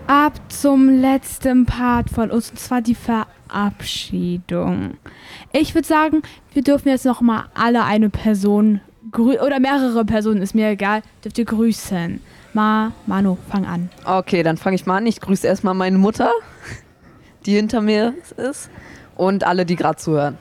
ab zum letzten Part von uns, und zwar die Verabschiedung. Ich würde sagen, wir dürfen jetzt noch mal alle eine Person oder mehrere Personen, ist mir egal, dürft ihr grüßen. Manu, fang an. Okay, dann fange ich mal an. Ich grüße erstmal meine Mutter, die hinter mir ist, und alle, die gerade zuhören.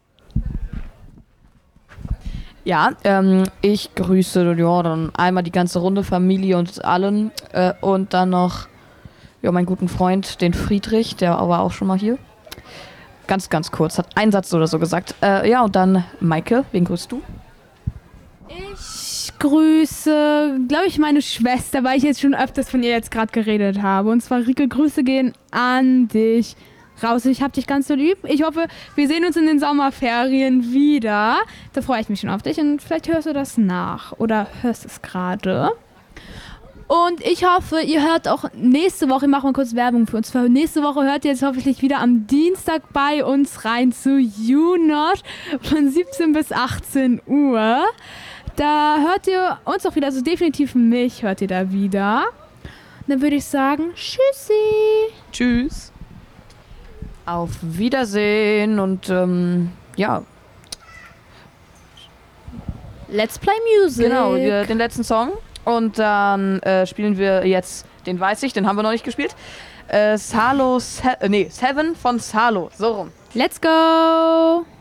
Ja, ich grüße dann einmal die ganze Runde, Familie und allen und dann noch meinen guten Freund, den Friedrich, der war auch schon mal hier. Ganz, ganz kurz, hat einen Satz oder so gesagt. Und dann Maike, wen grüßt du? Ich grüße, glaube ich, meine Schwester, weil ich jetzt schon öfters von ihr jetzt gerade geredet habe. Und zwar, Rike, Grüße gehen an dich raus. Ich hab dich ganz so lieb. Ich hoffe, wir sehen uns in den Sommerferien wieder. Da freue ich mich schon auf dich und vielleicht hörst du das nach oder hörst es gerade. Und ich hoffe, ihr hört auch nächste Woche, ich mache mal kurz Werbung für uns. Nächste Woche hört ihr jetzt hoffentlich wieder am Dienstag bei uns rein zu YouNot von 17 bis 18 Uhr. Da hört ihr uns auch wieder, also definitiv mich hört ihr da wieder. Dann würde ich sagen, tschüssi. Tschüss. Auf Wiedersehen und Let's play music. Genau, den letzten Song. Und dann spielen wir jetzt, den weiß ich, den haben wir noch nicht gespielt. Seven von Salo, so rum. Let's go.